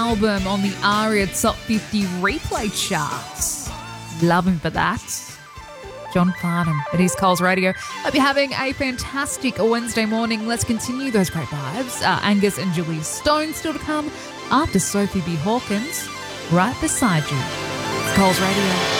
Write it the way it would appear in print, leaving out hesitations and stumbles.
album on the ARIA Top 50 replay charts. Love him for that. John Farnham. It is Coles Radio. Hope you're having a fantastic Wednesday morning. Let's continue those great vibes. Angus and Julia Stone still to come after Sophie B. Hawkins right beside you. It's Coles Radio.